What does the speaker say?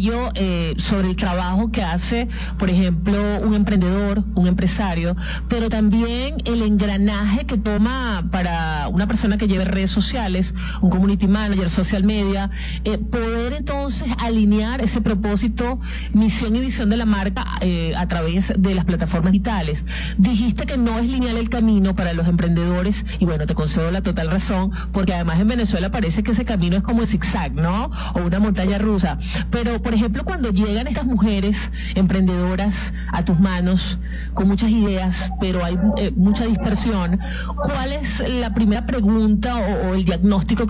sencillo sobre el trabajo que hace, por ejemplo, un emprendedor, un empresario, pero también el engranaje que toma para una persona que lleve redes sociales, un community manager, social media, poder entonces alinear ese propósito, misión y visión de la marca a través de las plataformas digitales. Dijiste que no es lineal el camino para los emprendedores y bueno, te concedo la total razón, porque además en Venezuela parece que ese camino es como el zigzag, ¿no? O una montaña rusa. Pero, por ejemplo, cuando llegan estas mujeres emprendedoras a tus manos con muchas ideas, pero hay mucha dispersión, ¿cuál es la primera pregunta o el diagnóstico